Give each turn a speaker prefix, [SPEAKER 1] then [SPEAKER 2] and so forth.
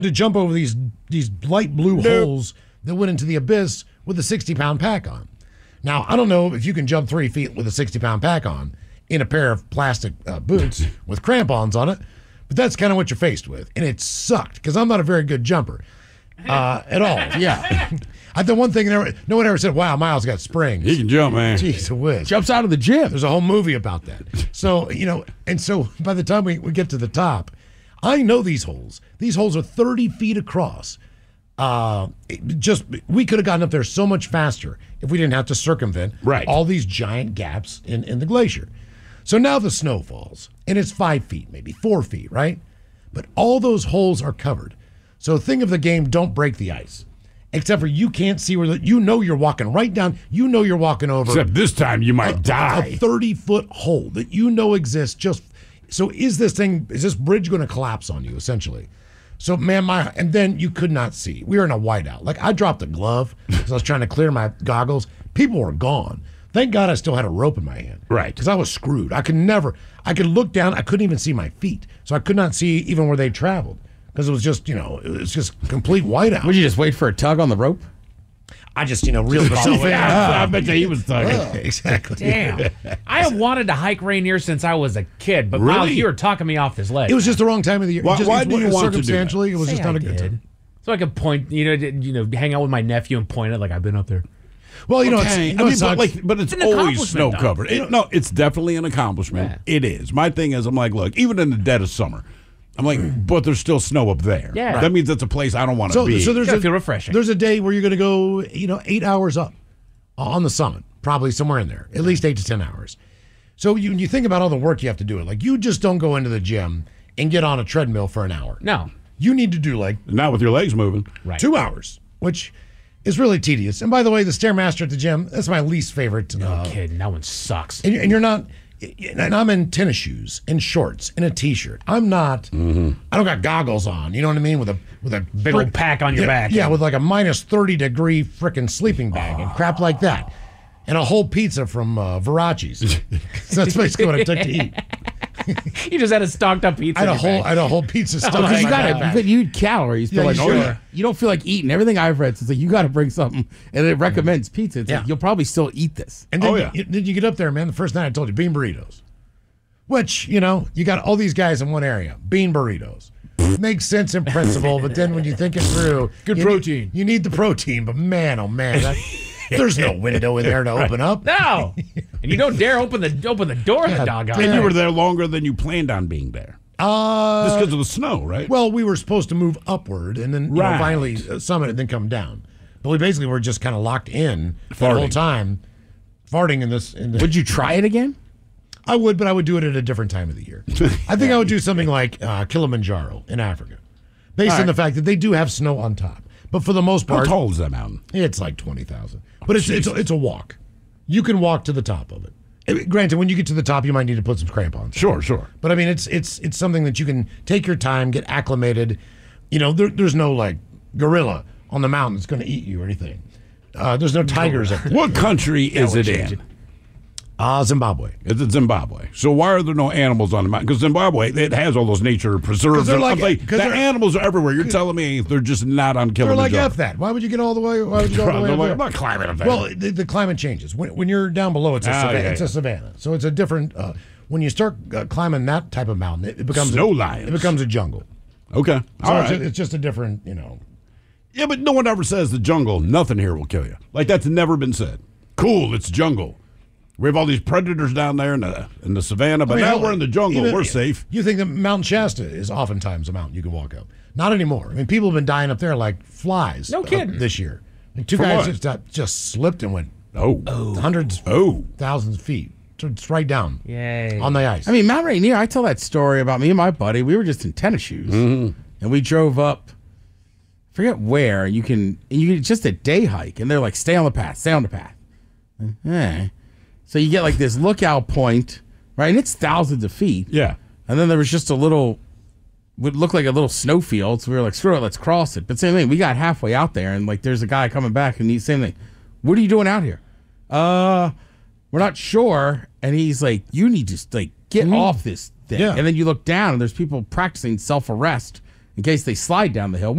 [SPEAKER 1] to jump over these light blue holes that went into the abyss with a 60-pound pack on. Now, I don't know if you can jump 3 feet with a 60-pound pack on in a pair of plastic boots with crampons on it, but that's kind of what you're faced with. And it sucked because I'm not a very good jumper at all. Yeah. The one thing, no one ever said, wow, Miles got springs.
[SPEAKER 2] He can jump, man.
[SPEAKER 1] Jeez, a whiz.
[SPEAKER 3] Jumps out of the gym.
[SPEAKER 1] There's a whole movie about that. So, and so by the time we get to the top, I know these holes. These holes are 30 feet across. We could have gotten up there so much faster if we didn't have to circumvent all these giant gaps in the glacier. So now the snow falls, and it's 5 feet, maybe 4 feet, right? But all those holes are covered. So think of the game, don't break the ice. Except for you can't see where you're walking right down. You're walking over.
[SPEAKER 2] Except this time you might die.
[SPEAKER 1] A 30-foot hole that exists. So is this bridge going to collapse on you, essentially? So, man, and then you could not see. We were in a whiteout. Like, I dropped a glove because I was trying to clear my goggles. People were gone. Thank God I still had a rope in my hand.
[SPEAKER 2] Right.
[SPEAKER 1] Because I was screwed. I could look down. I couldn't even see my feet. So I could not see even where they traveled. Because it was just, complete whiteout.
[SPEAKER 3] Would you just wait for a tug on the rope?
[SPEAKER 1] I just, reeled myself in.
[SPEAKER 2] I bet you he was tugging.
[SPEAKER 1] Exactly.
[SPEAKER 4] Damn. I have wanted to hike Rainier since I was a kid, but
[SPEAKER 2] Really?
[SPEAKER 4] Miles, you were talking me off this ledge.
[SPEAKER 1] It was just the wrong time of the year.
[SPEAKER 2] Why do you want to do that?
[SPEAKER 1] Circumstantially, it was just not a good time.
[SPEAKER 4] So I could point, hang out with my nephew and point it like I've been up there.
[SPEAKER 1] Well,
[SPEAKER 2] Okay. But it's
[SPEAKER 4] an
[SPEAKER 2] always snow
[SPEAKER 4] accomplishment,
[SPEAKER 2] covered. It's definitely an accomplishment.
[SPEAKER 4] Yeah.
[SPEAKER 2] It is. My thing is, I'm like, look, even in the dead of summer, I'm like, but there's still snow up there.
[SPEAKER 4] Yeah.
[SPEAKER 2] That means that's a place I don't want to be.
[SPEAKER 1] So there's
[SPEAKER 4] Gotta feel refreshing.
[SPEAKER 1] There's a day where you're going to go, 8 hours up on the summit, probably somewhere in there, at least 8 to 10 hours. So you think about all the work you have to do. Like, you just don't go into the gym and get on a treadmill for an hour.
[SPEAKER 4] No.
[SPEAKER 1] You need to do
[SPEAKER 2] Not with your legs moving.
[SPEAKER 4] Right.
[SPEAKER 1] 2 hours, which is really tedious. And by the way, the Stairmaster at the gym, that's my least favorite.
[SPEAKER 4] No kidding. That one sucks.
[SPEAKER 1] And you're not. And I'm in tennis shoes and shorts and a T-shirt. I'm not. I don't got goggles on. You know what I mean? With a
[SPEAKER 4] Big old pack on your back.
[SPEAKER 1] Yeah, with like a minus 30-degree frickin' sleeping bag and crap like that, and a whole pizza from Verace's. So that's basically what I took to eat.
[SPEAKER 4] You just had a stocked up pizza.
[SPEAKER 1] I had a whole pizza stuffed in
[SPEAKER 3] Because
[SPEAKER 1] my backpack.
[SPEAKER 3] you eat calories, but
[SPEAKER 1] Yeah,
[SPEAKER 3] you don't feel like eating. Everything I've read is like you got to bring something, and it recommends pizza. It's like you'll probably still eat this.
[SPEAKER 1] And then then you get up there, man. The first night I told you bean burritos, which you got all these guys in one area. Bean burritos makes sense in principle, but then when you think it through,
[SPEAKER 4] Good protein.
[SPEAKER 1] You need the protein, but man, oh man, there's no window in there to open up.
[SPEAKER 4] No. And you don't dare open the door of the doggone.
[SPEAKER 2] And you were there longer than you planned on being there. Just because of the snow, right?
[SPEAKER 1] Well, we were supposed to move upward and then finally summit and then come down. But we basically were just kind of locked in the whole time, farting in this.
[SPEAKER 3] Would you try it again?
[SPEAKER 1] I would, but I would do it at a different time of the year. I think I would do something like Kilimanjaro in Africa, based on the fact that they do have snow on top. But for the most part,
[SPEAKER 2] how tall is that mountain?
[SPEAKER 1] It's like 20,000. But it's a walk. You can walk to the top of it. Granted, when you get to the top, you might need to put some crampons.
[SPEAKER 2] Sure.
[SPEAKER 1] But I mean, it's something that you can take your time, get acclimated. There's no like gorilla on the mountain that's going to eat you or anything. There's no tigers up there.
[SPEAKER 2] What country is it in?
[SPEAKER 1] Zimbabwe.
[SPEAKER 2] It's in Zimbabwe. So why are there no animals on the mountain? Because Zimbabwe, it has all those nature preserves. The animals are everywhere. You're telling me they're just not on Kilimanjaro.
[SPEAKER 1] They're like F that. Why would you get all the way? Why would you go all the way?
[SPEAKER 2] I'm not climbing up there.
[SPEAKER 1] Well, the climate changes. When you're down below, it's a savanna. It's a savanna. So it's a different. When you start climbing that type of mountain, it becomes
[SPEAKER 2] snow lions.
[SPEAKER 1] It becomes a jungle.
[SPEAKER 2] Okay.
[SPEAKER 1] So
[SPEAKER 2] All right.
[SPEAKER 1] it's just a different,
[SPEAKER 2] Yeah, but no one ever says the jungle, nothing here will kill you. Like, that's never been said. Cool, it's jungle. We have all these predators down there in the savannah, but now we're in the jungle. We're safe.
[SPEAKER 1] You think that Mount Shasta is oftentimes a mountain you can walk up. Not anymore. I mean, people have been dying up there like flies.
[SPEAKER 4] No kidding.
[SPEAKER 1] This year. Like two
[SPEAKER 2] For
[SPEAKER 1] guys
[SPEAKER 2] what?
[SPEAKER 1] just slipped and went hundreds, thousands of feet. It's right down on the ice.
[SPEAKER 3] I mean, Mount Rainier, I tell that story about me and my buddy. We were just in tennis shoes, and we drove up, forget where, you can just a day hike, and they're like, stay on the path. So you get like this lookout point, right? And it's thousands of feet.
[SPEAKER 2] Yeah.
[SPEAKER 3] And then there was just would look like a little snowfield. So we were like, screw it, let's cross it. But same thing, we got halfway out there, and like there's a guy coming back, and he's saying, what are you doing out here? We're not sure. And he's like, you need to like get off this thing.
[SPEAKER 1] Yeah.
[SPEAKER 3] And then you look down, and there's people practicing self-arrest in case they slide down the hill.